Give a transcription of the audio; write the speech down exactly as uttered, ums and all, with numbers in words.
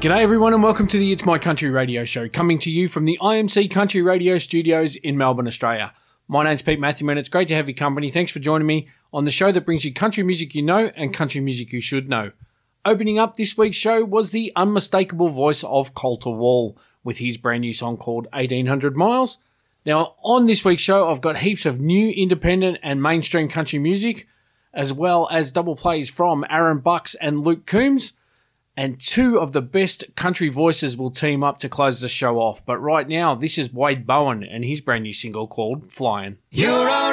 G'day everyone and welcome to the It's My Country Radio Show, coming to you from the I M C Country Radio Studios in Melbourne, Australia. My name's Pete Matthew and it's great to have your company. Thanks for joining me on the show that brings you country music you know and country music you should know. Opening up this week's show was the unmistakable voice of Colter Wall with his brand new song called eighteen hundred miles. Now, on this week's show, I've got heaps of new independent and mainstream country music, as well as double plays from Aaron Bucks and Luke Combs. And two of the best country voices will team up to close the show off. But right now, this is Wade Bowen and his brand new single called Flying. You're